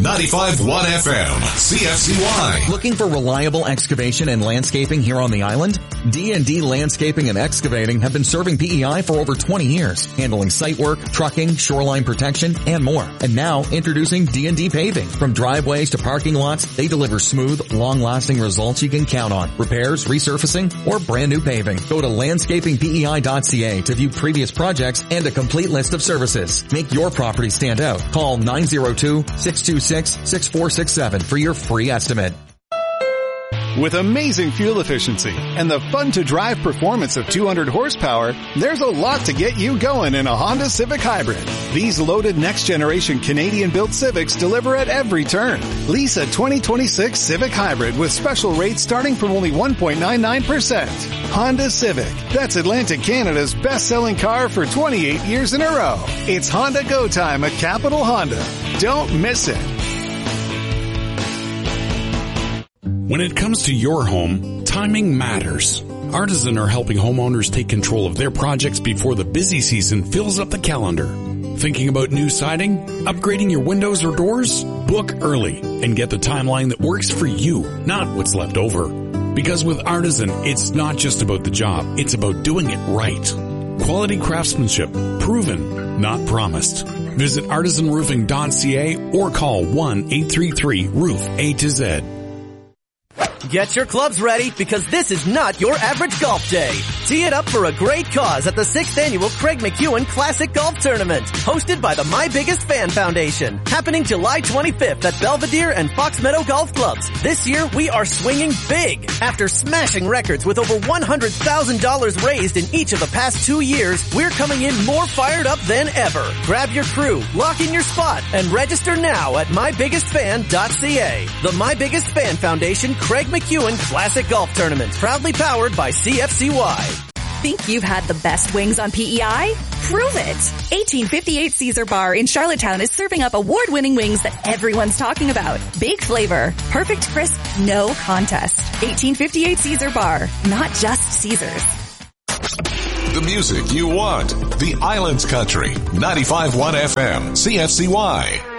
95.1 FM, CFCY. Looking for reliable excavation and landscaping here on the island? D&D Landscaping and Excavating have been serving PEI for over 20 years, handling site work, trucking, shoreline protection, and more. And now, introducing D&D Paving. From driveways to parking lots, they deliver smooth, long-lasting results you can count on. Repairs, resurfacing, or brand new paving. Go to landscapingpei.ca to view previous projects and a complete list of services. Make your property stand out. Call 902-626-6467 for your free estimate. With amazing fuel efficiency and the fun-to-drive performance of 200 horsepower, there's a lot to get you going in a Honda Civic Hybrid. These loaded next-generation Canadian-built Civics deliver at every turn. Lease a 2026 Civic Hybrid with special rates starting from only 1.99%. Honda Civic. That's Atlantic Canada's best-selling car for 28 years in a row. It's Honda Go Time at Capital Honda. Don't miss it. When it comes to your home, timing matters. Artisan are helping homeowners take control of their projects before the busy season fills up the calendar. Thinking about new siding? Upgrading your windows or doors? Book early and get the timeline that works for you, not what's left over. Because with Artisan, it's not just about the job, it's about doing it right. Quality craftsmanship, proven, not promised. Visit artisanroofing.ca or call 1-833-ROOF-A to Z. Get your clubs ready because this is not your average golf day. Tee it up for a great cause at the 6th Annual Craig McEwen Classic Golf Tournament, hosted by the My Biggest Fan Foundation, happening July 25th at Belvedere and Fox Meadow Golf Clubs. This year, we are swinging big. After smashing records with over $100,000 raised in each of the past 2 years, we're coming in more fired up than ever. Grab your crew, lock in your spot, and register now at mybiggestfan.ca. The My Biggest Fan Foundation Craig McEwen Classic Golf Tournament, proudly powered by CFCY. Think you've had the best wings on PEI? Prove it! 1858 Caesar Bar in Charlottetown is serving up award-winning wings that everyone's talking about. Baked flavor, perfect crisp, no contest. 1858 Caesar Bar, not just Caesars. The music you want. The Islands Country. 95.1 FM, CFCY.